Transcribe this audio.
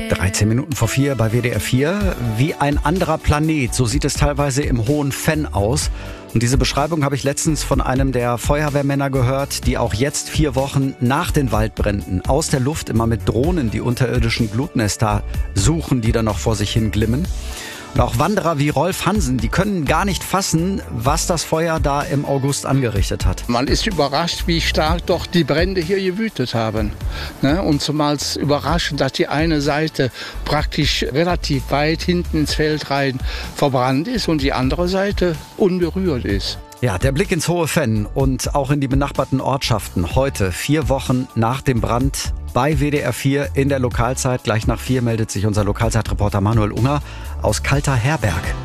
13 Minuten vor 4 bei WDR 4. Wie ein anderer Planet, so sieht es teilweise im Hohen Venn aus. Und diese Beschreibung habe ich letztens von einem der Feuerwehrmänner gehört, die auch jetzt 4 Wochen nach den Waldbränden aus der Luft immer mit Drohnen die unterirdischen Glutnester suchen, die da noch vor sich hin glimmen. Und auch Wanderer wie Rolf Hansen, die können gar nicht fassen, was das Feuer da im August angerichtet hat. Man ist überrascht, wie stark doch die Brände hier gewütet haben. Und zumal es überraschend, dass die eine Seite praktisch relativ weit hinten ins Feld rein verbrannt ist und die andere Seite unberührt ist. Ja, der Blick ins Hohe Venn und auch in die benachbarten Ortschaften. Heute, 4 Wochen nach dem Brand bei WDR 4 in der Lokalzeit. Gleich nach 4 meldet sich unser Lokalzeitreporter Manuel Unger aus Kalter Herberg.